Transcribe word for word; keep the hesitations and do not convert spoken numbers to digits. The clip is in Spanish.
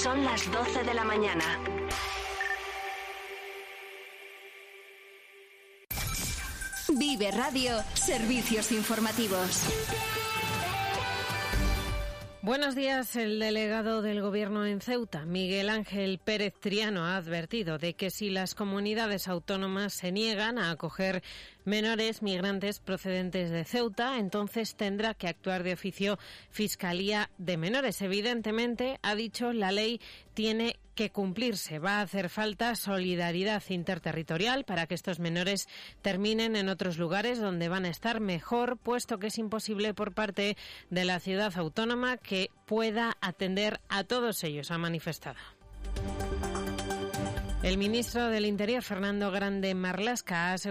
Son las doce de la mañana. Vive Radio, servicios informativos. Buenos días. El delegado del Gobierno en Ceuta, Miguel Ángel Pérez Triano, ha advertido de que si las comunidades autónomas se niegan a acoger menores migrantes procedentes de Ceuta, entonces tendrá que actuar de oficio Fiscalía de Menores. Evidentemente, ha dicho, la ley tiene que cumplirse. Va a hacer falta solidaridad interterritorial para que estos menores terminen en otros lugares donde van a estar mejor, puesto que es imposible por parte de la ciudad autónoma que pueda atender a todos ellos, ha manifestado. El ministro del Interior, Fernando Grande Marlaska, ha asegurado